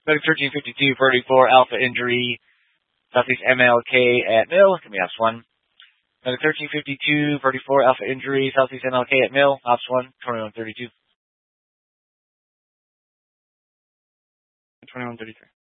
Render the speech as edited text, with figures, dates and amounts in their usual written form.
Medic 1352, Purdy 4, Alpha Injury, Southeast MLK at Mill. Give me Ops 1. Medic 1352, Purdy 4, Alpha Injury, Southeast MLK at Mill. Ops 1, 2132. 2133.